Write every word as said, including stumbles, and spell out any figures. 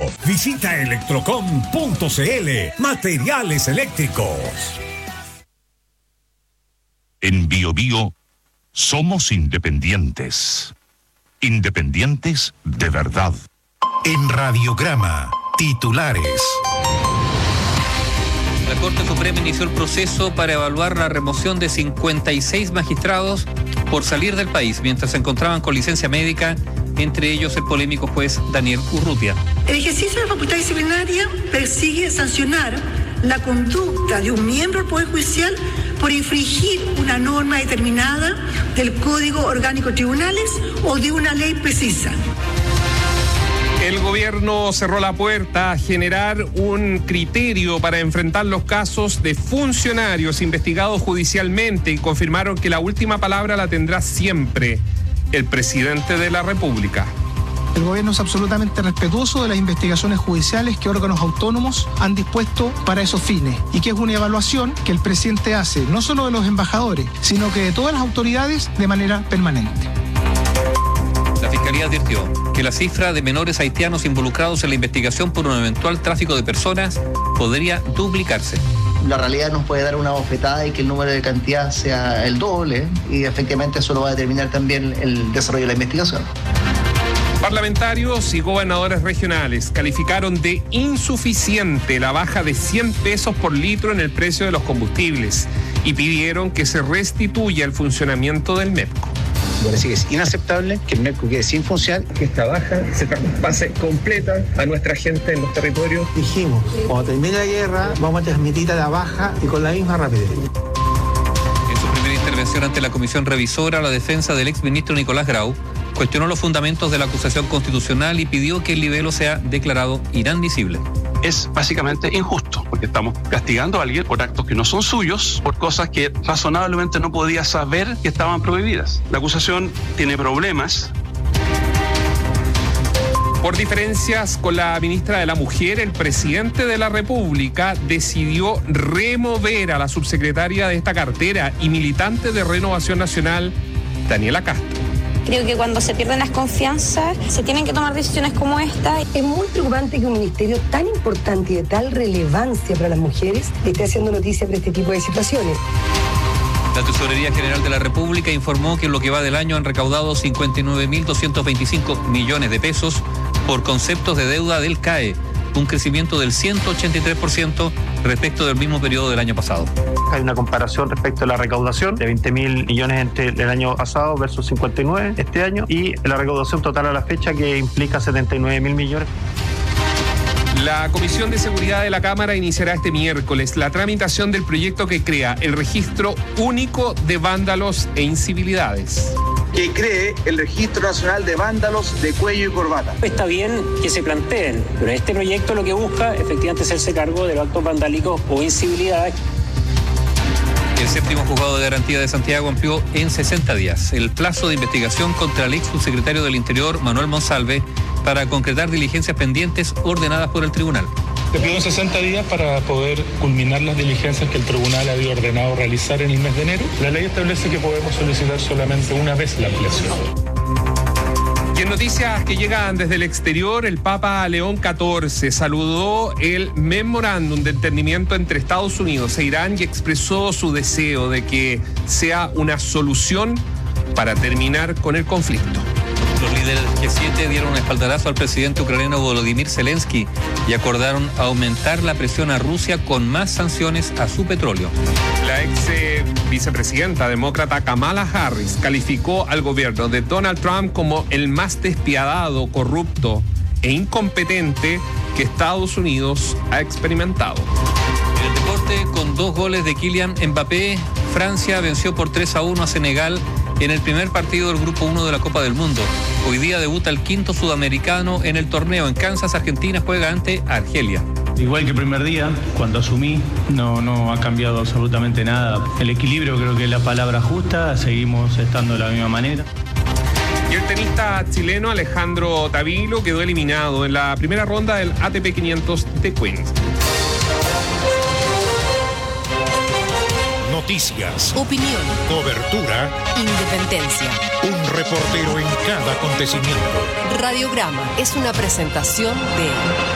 Visita electrocom punto c l. Materiales eléctricos. En Bio Bio somos independientes. Independientes de verdad. En Radiograma, titulares. La Corte Suprema inició el proceso para evaluar la remoción de cincuenta y seis magistrados por salir del país mientras se encontraban con licencia médica, entre ellos el polémico juez Daniel Urrutia. El ejercicio de la facultad disciplinaria persigue sancionar la conducta de un miembro del Poder Judicial por infringir una norma determinada del Código Orgánico de Tribunales o de una ley precisa. El gobierno cerró la puerta a generar un criterio para enfrentar los casos de funcionarios investigados judicialmente y confirmaron que la última palabra la tendrá siempre el presidente de la República. El gobierno es absolutamente respetuoso de las investigaciones judiciales que órganos autónomos han dispuesto para esos fines y que es una evaluación que el presidente hace no solo de los embajadores, sino que de todas las autoridades de manera permanente. La Fiscalía advirtió que la cifra de menores haitianos involucrados en la investigación por un eventual tráfico de personas podría duplicarse. La realidad nos puede dar una bofetada y que el número de cantidad sea el doble y efectivamente eso lo va a determinar también el desarrollo de la investigación. Parlamentarios y gobernadores regionales calificaron de insuficiente la baja de cien pesos por litro en el precio de los combustibles y pidieron que se restituya el funcionamiento del MEPCO. Parece que es inaceptable que el MEPCO quede sin funcionar. Que esta baja se traspase completa a nuestra gente en los territorios. Dijimos, cuando termine la guerra, vamos a transmitir a la baja y con la misma rapidez. En su primera intervención ante la comisión revisora, la defensa del exministro Nicolás Grau cuestionó los fundamentos de la acusación constitucional y pidió que el libelo sea declarado inadmisible. Es básicamente injusto, porque estamos castigando a alguien por actos que no son suyos, por cosas que razonablemente no podía saber que estaban prohibidas. La acusación tiene problemas. Por diferencias con la ministra de la Mujer, el presidente de la República decidió remover a la subsecretaria de esta cartera y militante de Renovación Nacional, Daniela Castro. Creo que cuando se pierden las confianzas, se tienen que tomar decisiones como esta. Es muy preocupante que un ministerio tan importante y de tal relevancia para las mujeres esté haciendo noticia por este tipo de situaciones. La Tesorería General de la República informó que en lo que va del año han recaudado cincuenta y nueve mil doscientos veinticinco millones de pesos por conceptos de deuda del C A E, un crecimiento del ciento ochenta y tres por ciento respecto del mismo periodo del año pasado. Hay una comparación respecto a la recaudación de veinte mil millones entre el año pasado versus cincuenta y nueve este año y la recaudación total a la fecha que implica setenta y nueve mil millones. La Comisión de Seguridad de la Cámara iniciará este miércoles la tramitación del proyecto que crea el registro único de vándalos e incivilidades. Que cree el Registro Nacional de Vándalos de Cuello y Corbata. Está bien que se planteen, pero este proyecto lo que busca efectivamente es hacerse cargo de los actos vandálicos o incivilidades. El séptimo juzgado de garantía de Santiago amplió en sesenta días el plazo de investigación contra el ex subsecretario del Interior, Manuel Monsalve, para concretar diligencias pendientes ordenadas por el tribunal. Se pidió sesenta días para poder culminar las diligencias que el tribunal había ordenado realizar en el mes de enero. La ley establece que podemos solicitar solamente una vez la ampliación. Y en noticias que llegan desde el exterior, el Papa León catorce saludó el memorándum de entendimiento entre Estados Unidos e Irán y expresó su deseo de que sea una solución para terminar con el conflicto. Los líderes G siete dieron un espaldarazo al presidente ucraniano Volodymyr Zelensky y acordaron aumentar la presión a Rusia con más sanciones a su petróleo. La ex eh, vicepresidenta demócrata Kamala Harris calificó al gobierno de Donald Trump como el más despiadado, corrupto e incompetente que Estados Unidos ha experimentado. En el deporte, con dos goles de Kylian Mbappé, Francia venció por tres a uno a Senegal en el primer partido del Grupo uno de la Copa del Mundo. Hoy día debuta el quinto sudamericano en el torneo. En Kansas, Argentina juega ante Argelia. Igual que el primer día, cuando asumí, no, no ha cambiado absolutamente nada. El equilibrio creo que es la palabra justa, seguimos estando de la misma manera. Y el tenista chileno Alejandro Tavilo quedó eliminado en la primera ronda del A T P quinientos de Queens. Noticias, opinión, cobertura, independencia. Un reportero en cada acontecimiento. Radiograma es una presentación de